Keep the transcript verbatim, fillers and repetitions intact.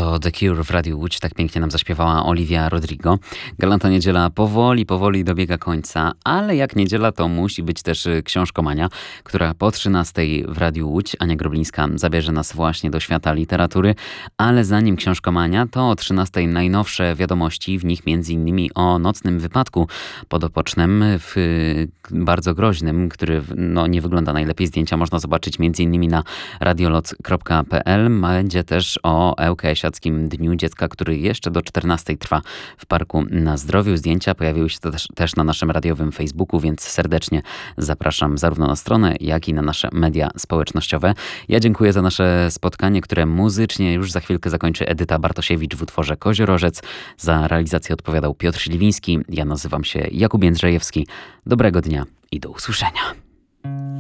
To The Cure w Radiu Łódź, tak pięknie nam zaśpiewała Olivia Rodrigo. Galanta niedziela powoli, powoli dobiega końca, ale jak niedziela to musi być też książkomania, która po trzynastej w Radiu Łódź, Ania Groblińska, zabierze nas właśnie do świata literatury, ale zanim książkomania, to o trzynastej najnowsze wiadomości, w nich między innymi o nocnym wypadku podopocznym, w, bardzo groźnym, który no, nie wygląda najlepiej. Zdjęcia można zobaczyć między innymi na radioloc kropka p l. Będzie też o Eukesiackim Dniu Dziecka, który jeszcze do czternastej trwa w Parku na Zdrowiu. Zdjęcia pojawiły się też, też na naszym radiowym Facebooku, więc serdecznie zapraszam zarówno na stronę, jak i na nasze media społecznościowe. Ja dziękuję za nasze spotkanie, które muzycznie już za chwilkę zakończy Edyta Bartosiewicz w utworze Koziorożec. Za realizację odpowiadał Piotr Śliwiński. Ja nazywam się Jakub Jędrzejewski. Dobrego dnia i do usłyszenia.